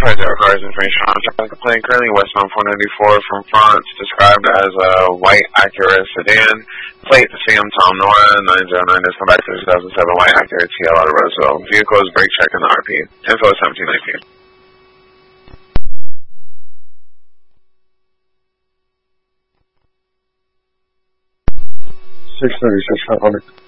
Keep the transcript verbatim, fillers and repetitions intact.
Cars information on traffic complaint. Currently westbound four ninety-four from France, described as a white Acura sedan. Plate Sam Tom Nora nine zero nine has come back to two thousand seven white Acura T L R Roseville. Vehicle is brake check in the R P. Info seventeen nineteen. six thirty-six five hundred.